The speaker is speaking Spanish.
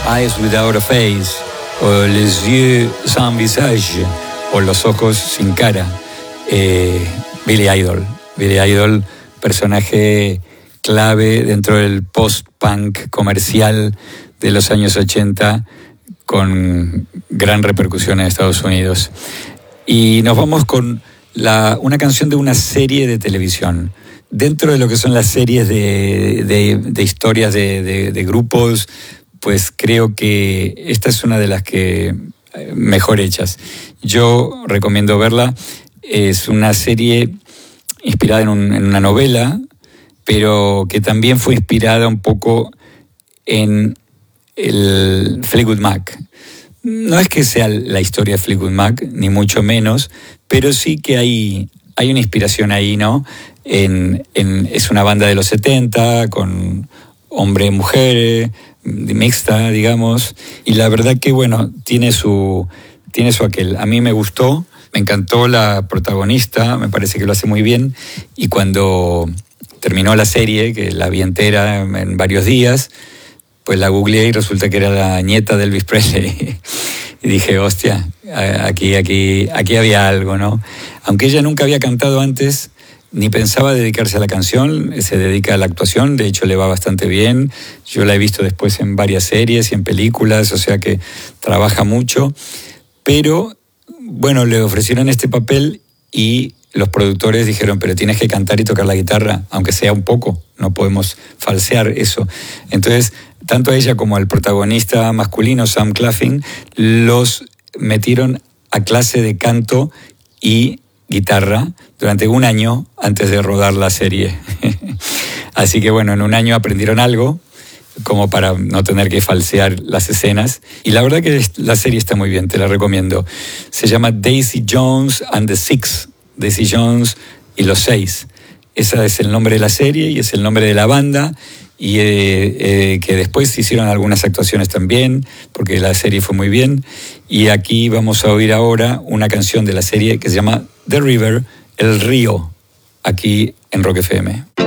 Eyes Without a Face, o Les Yeux Sans Visage, o Los Ojos Sin Cara. Billy Idol, personaje clave dentro del post-punk comercial de los años 80, con gran repercusión en Estados Unidos. Y nos vamos con una canción de una serie de televisión. Dentro de lo que son las series de historias de grupos, pues creo que esta es una de las que mejor hechas. Yo recomiendo verla. Es una serie inspirada en una novela, pero que también fue inspirada un poco en el Fleetwood Mac. No es que sea la historia de Fleetwood Mac, ni mucho menos, pero sí que hay una inspiración ahí, ¿no? Es una banda de los 70, con hombre y mujer, mixta, digamos, y la verdad que, bueno, tiene su aquel. A mí me gustó, me encantó la protagonista, me parece que lo hace muy bien, y cuando terminó la serie, que la vi entera en varios días, pues la googleé y resulta que era la nieta de Elvis Presley. Y dije, hostia, aquí había algo, ¿no? Aunque ella nunca había cantado antes, ni pensaba dedicarse a la canción, se dedica a la actuación, de hecho le va bastante bien. Yo la he visto después en varias series y en películas, o sea que trabaja mucho. Pero, bueno, le ofrecieron este papel y los productores dijeron, pero tienes que cantar y tocar la guitarra, aunque sea un poco, no podemos falsear eso. Entonces, tanto a ella como al protagonista masculino, Sam Claflin, los metieron a clase de canto y guitarra durante un año antes de rodar la serie. Así que bueno, en un año aprendieron algo, como para no tener que falsear las escenas. Y la verdad que la serie está muy bien, te la recomiendo. Se llama Daisy Jones and the Six, Daisy Jones y los Seis. Ese es el nombre de la serie y es el nombre de la banda, y que después hicieron algunas actuaciones también, porque la serie fue muy bien. Y aquí vamos a oír ahora una canción de la serie que se llama The River, El Río, aquí en Rock FM.